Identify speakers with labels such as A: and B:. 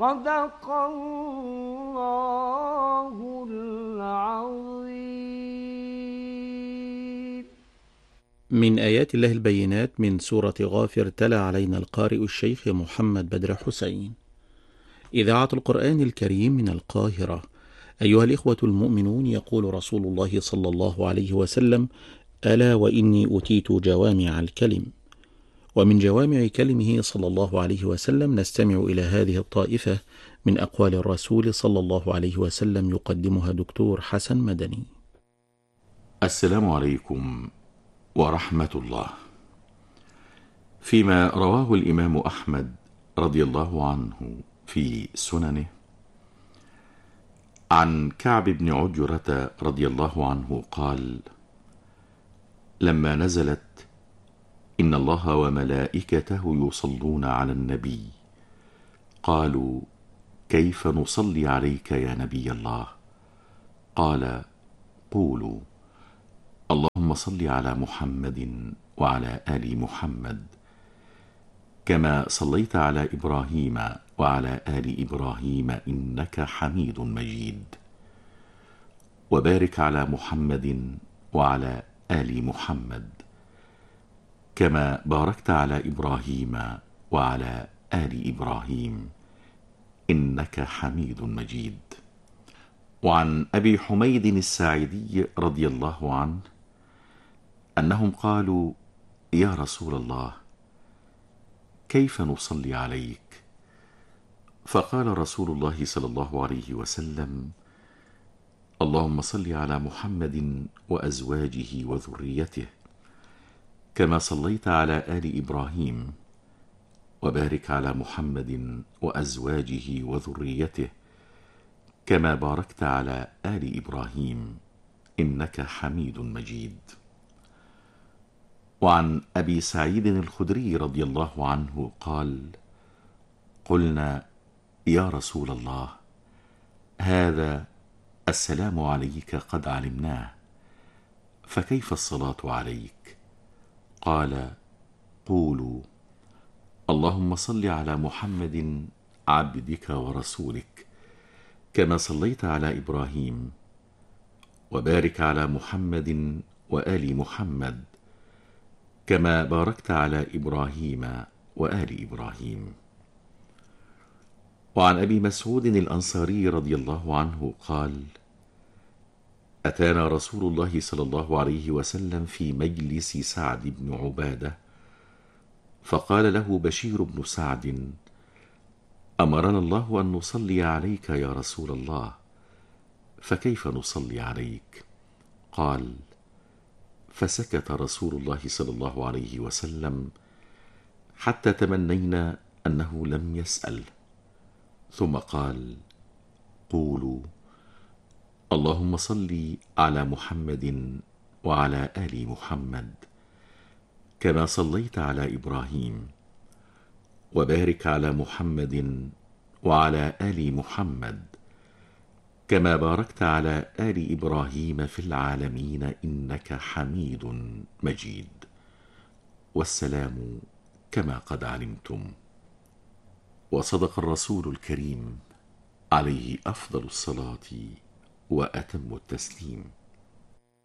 A: صدق الله العظيم.
B: من آيات الله البينات من سورة غافر تلا علينا القارئ الشيخ محمد بدر حسين. إذاعة القرآن الكريم من القاهرة. أيها الإخوة المؤمنون، يقول رسول الله صلى الله عليه وسلم: ألا وإني أوتيت جوامع الكلم. ومن جوامع كلمه صلى الله عليه وسلم نستمع إلى هذه الطائفة من أقوال الرسول صلى الله عليه وسلم، يقدمها دكتور حسن مدني.
C: السلام عليكم ورحمة الله. فيما رواه الإمام أحمد رضي الله عنه في سننه عن كعب بن عجرة رضي الله عنه قال: لما نزلت إن الله وملائكته يصلون على النبي، قالوا: كيف نصلي عليك يا نبي الله؟ قال: قولوا: اللهم صل على محمد وعلى آل محمد كما صليت على إبراهيم وعلى آل إبراهيم إنك حميد مجيد، وبارك على محمد وعلى آل محمد كما باركت على إبراهيم وعلى آل إبراهيم إنك حميد مجيد. وعن أبي حميد الساعدي رضي الله عنه أنهم قالوا: يا رسول الله، كيف نصلي عليك؟ فقال رسول الله صلى الله عليه وسلم: اللهم صل على محمد وأزواجه وذريته كما صليت على آل إبراهيم، وبارك على محمد وأزواجه وذريته كما باركت على آل إبراهيم إنك حميد مجيد. وعن أبي سعيد الخدري رضي الله عنه قال: قلنا: يا رسول الله، هذا السلام عليك قد علمناه، فكيف الصلاة عليك؟ قال: قولوا: اللهم صل على محمد عبدك ورسولك كما صليت على إبراهيم، وبارك على محمد وآل محمد كما باركت على إبراهيم وآل إبراهيم. وعن أبي مسعود الأنصاري رضي الله عنه قال: أتانا رسول الله صلى الله عليه وسلم في مجلس سعد بن عبادة، فقال له بشير بن سعد: أمرنا الله أن نصلي عليك يا رسول الله، فكيف نصلي عليك؟ قال: فسكت رسول الله صلى الله عليه وسلم حتى تمنينا أنه لم يسأل، ثم قال: قولوا: اللهم صل على محمد وعلى آل محمد كما صليت على إبراهيم، وبارك على محمد وعلى آل محمد كما باركت على آل إبراهيم في العالمين إنك حميد مجيد، والسلام كما قد علمتم. وصدق الرسول الكريم عليه أفضل الصلاة وأتم التسليم.